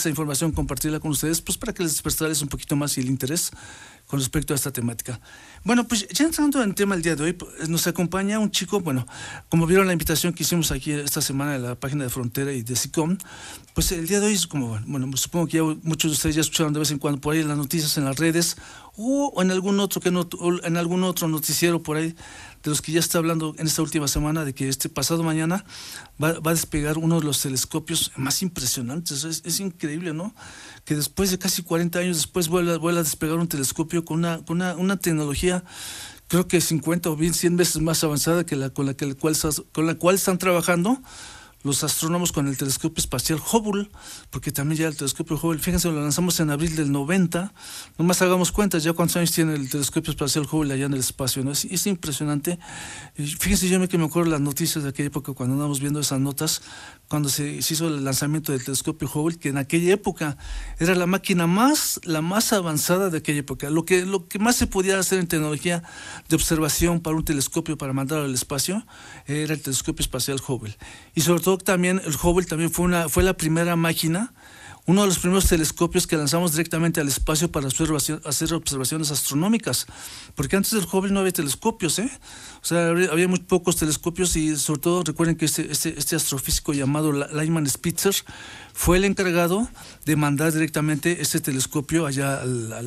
esta información, compartirla con ustedes, pues para que les despertarles un poquito más el interés con respecto a esta temática. Bueno, pues ya entrando en tema el día de hoy, nos acompaña un chico, bueno, como vieron la invitación que hicimos aquí esta semana en la página de Frontera y de SICOM, pues el día de hoy es como, bueno, supongo que ya muchos de ustedes ya escucharon de vez en cuando por ahí en las noticias, en las redes, o en algún otro en algún otro noticiero por ahí, de los que ya está hablando en esta última semana, de que este pasado mañana va a despegar uno de los telescopios más impresionantes. Es increíble, ¿no? Que después de casi 40 años después vuelva a despegar un telescopio con una tecnología, creo que 50 o bien 100 veces más avanzada que con la cual están trabajando los astrónomos con el telescopio espacial Hubble, porque también ya el telescopio Hubble, fíjense, lo lanzamos en abril del 90, nomás hagamos cuentas ya cuántos años tiene el telescopio espacial Hubble allá en el espacio, ¿no? Es impresionante. Y fíjense, que me acuerdo las noticias de aquella época cuando andábamos viendo esas notas, cuando se hizo el lanzamiento del telescopio Hubble, que en aquella época era la máquina la más avanzada de aquella época, lo que más se podía hacer en tecnología de observación para un telescopio para mandar al espacio era el telescopio espacial Hubble. Y sobre todo también el Hubble también fue la primera máquina, uno de los primeros telescopios que lanzamos directamente al espacio para hacer observaciones astronómicas, porque antes del Hubble no había telescopios, o sea, había muy pocos telescopios, y sobre todo recuerden que este astrofísico llamado Lyman Spitzer fue el encargado de mandar directamente este telescopio allá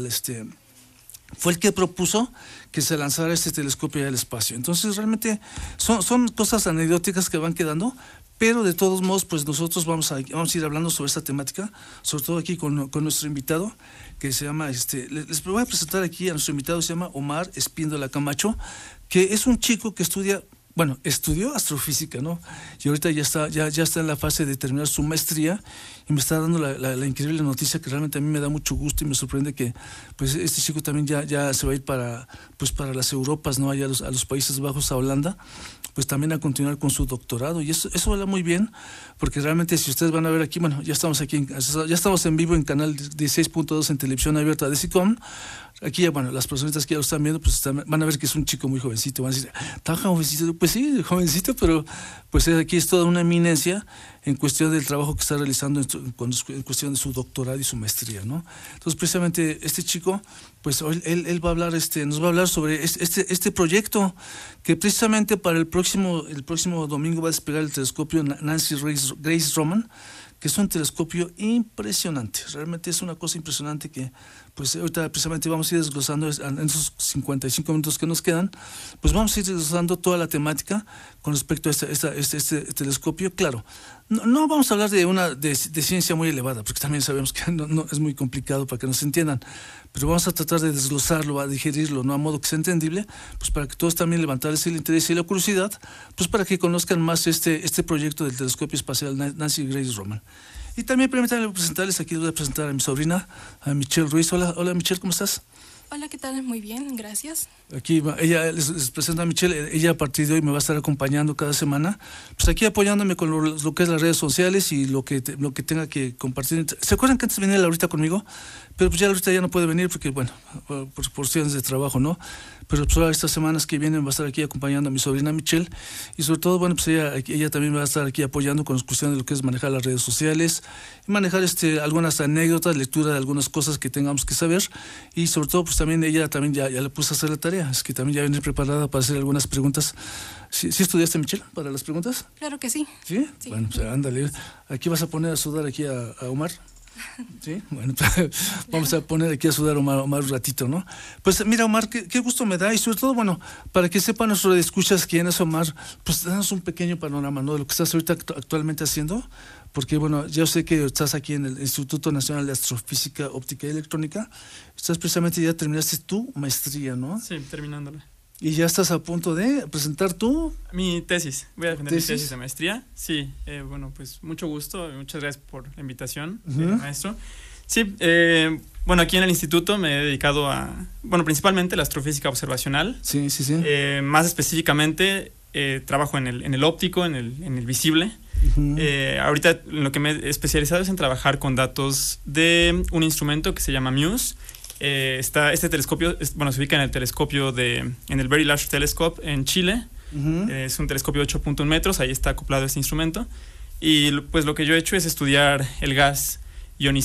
fue el que propuso que se lanzara este telescopio allá al espacio. Entonces realmente son cosas anecdóticas que van quedando, pero de todos modos, pues nosotros vamos a ir hablando sobre esta temática, sobre todo aquí con nuestro invitado, que se llama, les voy a presentar aquí a nuestro invitado, se llama Omar Espíndola Camacho, que es un chico que estudió astrofísica, ¿no? Y ahorita ya está en la fase de terminar su maestría, y me está dando la increíble noticia que realmente a mí me da mucho gusto y me sorprende que pues este chico también ya se va a ir para las Europas, ¿no? Allá a los Países Bajos, a Holanda, pues también a continuar con su doctorado, y eso habla muy bien, porque realmente si ustedes van a ver aquí, bueno, ya estamos en vivo en canal 16.2 en televisión abierta de SICOM. Aquí, bueno, las personitas que ya lo están viendo, pues van a ver que es un chico muy jovencito, van a decir, ¿tan jovencito? Pues sí, jovencito, pero pues aquí es toda una eminencia en cuestión del trabajo que está realizando en cuestión de su doctorado y su maestría, ¿no? Entonces, precisamente este chico, pues hoy él va a hablar, nos va a hablar sobre este proyecto, que precisamente para el próximo domingo va a despegar el telescopio Nancy Grace Roman, que es un telescopio impresionante. Realmente es una cosa impresionante que pues ahorita precisamente vamos a ir desglosando en esos 55 minutos que nos quedan, pues vamos a ir desglosando toda la temática con respecto a este telescopio. Claro, no vamos a hablar de ciencia muy elevada, porque también sabemos que no es muy complicado para que nos entiendan, pero vamos a tratar de desglosarlo, a digerirlo, ¿no? A modo que sea entendible, pues para que todos también levantarles el interés y la curiosidad, pues para que conozcan más este proyecto del telescopio espacial Nancy Grace Roman. Y también permítanme presentarles, aquí les voy a presentar a mi sobrina, a Michelle Ruiz. Hola Michelle, ¿cómo estás? Hola, ¿qué tal? Muy bien, gracias. Aquí ella les presenta a Michelle. Ella a partir de hoy me va a estar acompañando cada semana, pues aquí apoyándome con lo que es las redes sociales y lo que tenga que compartir. ¿Se acuerdan que antes venía Laurita conmigo? Pero pues ya ahorita ya no puede venir porque, bueno, por cuestiones de trabajo, ¿no? Pero pues estas semanas que vienen va a estar aquí acompañando a mi sobrina Michelle, y sobre todo, bueno, pues ella también va a estar aquí apoyando con las cuestiones de lo que es manejar las redes sociales y manejar algunas anécdotas, lectura de algunas cosas que tengamos que saber, y sobre todo pues también ella ya le puse a hacer la tarea, es que también ya viene preparada para hacer algunas preguntas. ¿Sí estudiaste, Michelle, para las preguntas? Claro que sí. ¿Sí? Sí. Bueno, pues ándale, aquí vas a poner a sudar aquí a Omar. Sí, bueno, vamos a poner aquí a sudar a Omar un ratito, ¿no? Pues mira, Omar, qué gusto me da, y sobre todo, bueno, para que sepan nuestros escuchas quién es Omar, pues danos un pequeño panorama, ¿no? De lo que estás ahorita actualmente haciendo, porque bueno, yo sé que estás aquí en el Instituto Nacional de Astrofísica, Óptica y Electrónica, estás precisamente, ya terminaste tu maestría, ¿no? Sí, terminándola. ¿Y ya estás a punto de presentar mi tesis? Voy a defender mi tesis de maestría. Sí, bueno, pues mucho gusto, muchas gracias por la invitación, maestro. Sí, bueno, aquí en el instituto me he dedicado principalmente la astrofísica observacional. Sí. Más específicamente, trabajo en el óptico, en el visible. Ahorita lo que me he especializado es en trabajar con datos de un instrumento que se llama MUSE. Este telescopio, se ubica en el Very Large Telescope en Chile. Es un telescopio de 8.1 metros, ahí está acoplado este instrumento. Y pues lo que yo he hecho es estudiar el gas